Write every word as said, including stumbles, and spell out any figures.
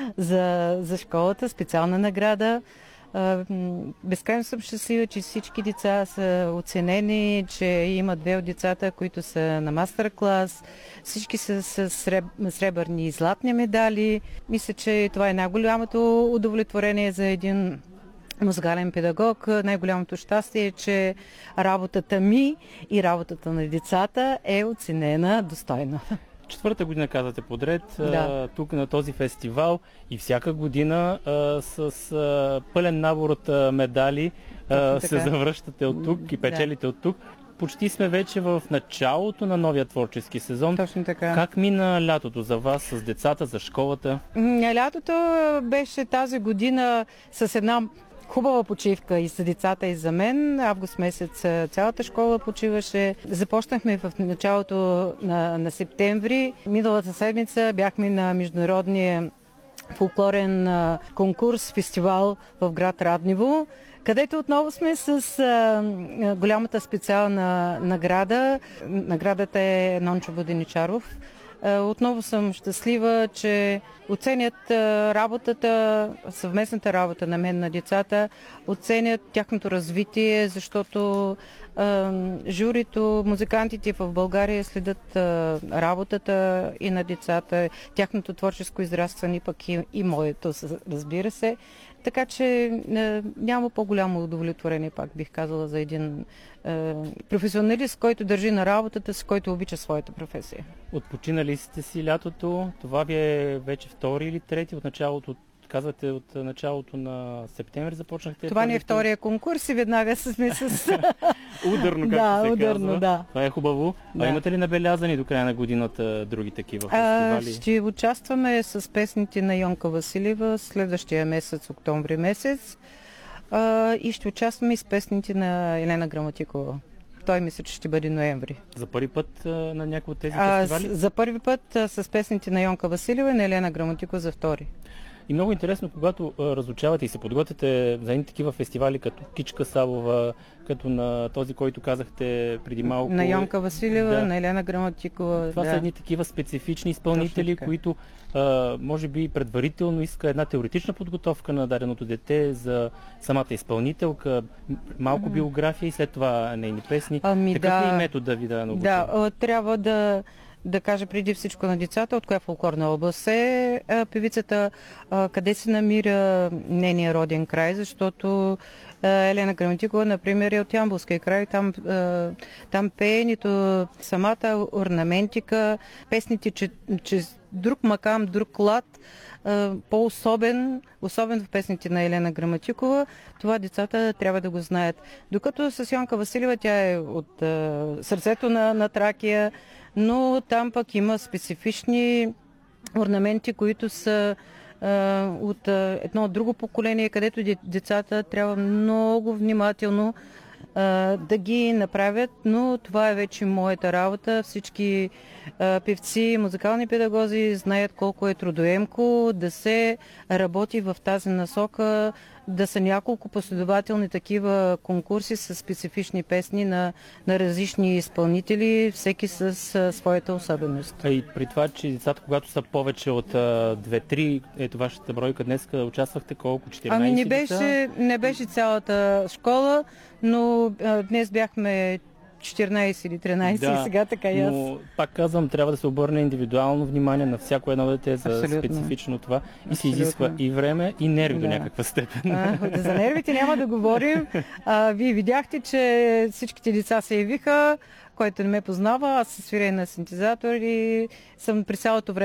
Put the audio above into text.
за, за школата, специална награда. Безкрайно съм щастлива, че всички деца са оценени, че има две от децата, които са на мастер-клас. Всички са с сребърни и златни медали. Мисля, че това е най-голямото удовлетворение за един музикален педагог. Най-голямото щастие е, че работата ми и работата на децата е оценена достойно. Четвърта година, казвате подред, да. тук на този фестивал и всяка година а, с а, пълен набор от а, медали а, се завръщате от тук и печелите да. от тук. Почти сме вече в началото на новия творчески сезон. Точно така. Как мина лятото за вас, с децата, за школата? Лятото беше тази година с една хубава почивка и за децата, и за мен. Август месец цялата школа почиваше. Започнахме в началото на, на септември. Миналата седмица бяхме на международния фолклорен конкурс, фестивал в град Раднево, където отново сме с а, голямата специална награда. Наградата е Нончо Воденичаров. Отново съм щастлива, че оценят работата, съвместната работа на мен на децата, оценят тяхното развитие, защото а, журито, музикантите в България следят а, работата и на децата, тяхното творческо израстване, пък и, и моето, разбира се. Така че е, няма по-голямо удовлетворение, пак бих казала, за един е, професионалист, който държи на работата си, който обича своята професия. Отпочинали сте си лятото. Това ви е вече втори или трети от началото? Казвате, от началото на септември започнахте? Това не е втория конкурс и веднага сме с... Ударно, както да, се ударно, казва. Да. Това е хубаво. Да. А имате ли набелязани до края на годината други такива фестивали? А, ще участваме с песните на Йонка Василева следващия месец, октомври месец. А, и ще участваме и с песните на Елена Граматикова. Той мисля, че ще бъде ноември. За първи път а, на някои от тези а, фестивали? За първи път а, с песните на Йонка Василева и на Елена Граматикова за втори. И много интересно, когато а, разучавате и се подготвяте за едни такива фестивали, като Кичка Савова, като на този, който казахте преди малко. На Йонка Василева, да. на Елена Граматикова. Това да. са едни такива специфични изпълнители, които а, може би предварително иска една теоретична подготовка на даденото дете за самата изпълнителка, малко mm-hmm. биография и след това нейни песни. Ами, Какъв да, е метода ви да научите? Да, трябва да да кажа преди всичко на децата, от коя фолклорна област е певицата, къде се намира нейния роден край, защото Елена Граматикова, например, е от Ямболския край, там, там пее нито самата орнаментика, песните, че, че друг макам, друг лад, по-особен, особен в песните на Елена Граматикова, това децата трябва да го знаят. Докато с Йонка Василева, тя е от сърцето на, на Тракия, но там пък има специфични орнаменти, които са а, от а, едно от друго поколение, където децата трябва много внимателно а, да ги направят, но това е вече моята работа. Всички а, певци, музикални педагози знаят колко е трудоемко да се работи в тази насока, да са няколко последователни такива конкурси с специфични песни на, на различни изпълнители, всеки с а, своята особеност. А и при това, че децата, когато са повече от две-три, ето вашата бройка днес, участвахте колко? четиринайсет Ами не беше, не беше цялата школа, но а, днес бяхме четиринайсет или тринайсет да, и сега така и аз. Но пак казвам, трябва да се обърне индивидуално внимание на всяко едно дете за абсолютно. Специфично това и абсолютно. Се изисква и време, и нерви да. До някаква степен. А, за нервите няма да говорим. А, вие видяхте, че всичките деца се явиха, който не ме познава, аз се свиря на синтезатор и съм при цялото време